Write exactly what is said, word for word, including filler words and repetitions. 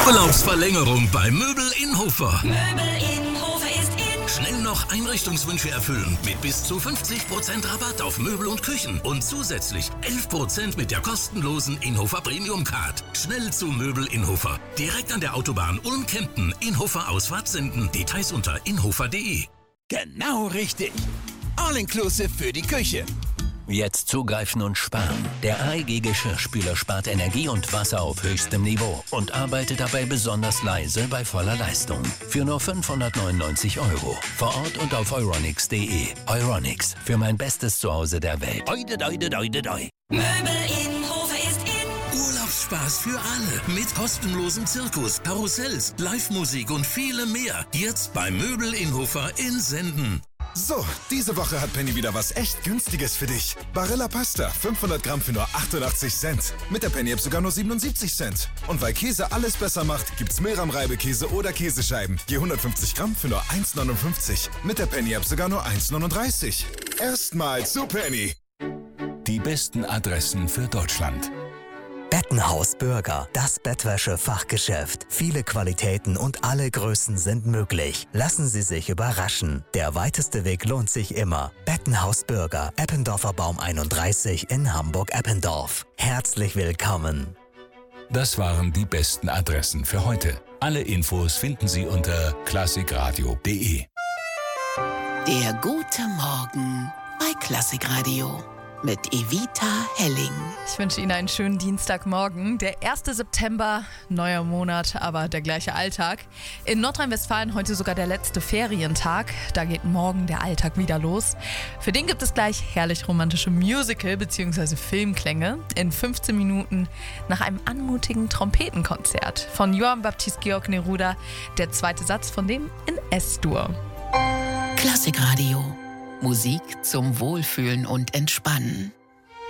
Urlaubsverlängerung bei Möbel in Hofer. Möbel in Hofer ist in. Schnell noch Einrichtungswünsche erfüllen mit bis zu fünfzig Prozent Rabatt auf Möbel und Küchen und zusätzlich elf Prozent mit der kostenlosen Inhofer Premium Card. Schnell zu Möbel in Hofer. Direkt an der Autobahn Ulm-Kempten. Inhofer Ausfahrt senden. Details unter inhofer punkt de. Genau richtig. All-inclusive für die Küche. Jetzt zugreifen und sparen. Der A E G Geschirrspüler spart Energie und Wasser auf höchstem Niveau und arbeitet dabei besonders leise bei voller Leistung. Für nur fünfhundertneunundneunzig Euro. Vor Ort und auf euronics punkt de. Euronics, für mein bestes Zuhause der Welt. Oide, oide, oide, oide. Möbel in Hofer ist in. Urlaubsspaß für alle. Mit kostenlosem Zirkus, Karussells, Live-Musik und vielem mehr. Jetzt bei Möbel in Hofer in Senden. So, diese Woche hat Penny wieder was echt Günstiges für dich. Barilla Pasta, fünfhundert Gramm für nur achtundachtzig Cent. Mit der Penny-App sogar nur siebenundsiebzig Cent. Und weil Käse alles besser macht, gibt's Milram-Reibekäse oder Käsescheiben. Je hundertfünfzig Gramm für nur eins neunundfünfzig. Mit der Penny-App sogar nur eins neununddreißig. Erstmal zu Penny. Die besten Adressen für Deutschland. Bettenhaus Bürger, das Bettwäsche-Fachgeschäft. Viele Qualitäten und alle Größen sind möglich. Lassen Sie sich überraschen. Der weiteste Weg lohnt sich immer. Bettenhaus Bürger, Eppendorfer Baum einunddreißig in Hamburg-Eppendorf. Herzlich willkommen. Das waren die besten Adressen für heute. Alle Infos finden Sie unter klassikradio punkt de. Der gute Morgen bei Klassikradio mit Evita Helling. Ich wünsche Ihnen einen schönen Dienstagmorgen. Der erste September, neuer Monat, aber der gleiche Alltag. In Nordrhein-Westfalen heute sogar der letzte Ferientag. Da geht morgen der Alltag wieder los. Für den gibt es gleich herrlich romantische Musical- bzw. Filmklänge in fünfzehn Minuten nach einem anmutigen Trompetenkonzert von Johann Baptist Georg Neruda. Der zweite Satz von dem in S-Dur. Klassikradio. Musik zum Wohlfühlen und Entspannen.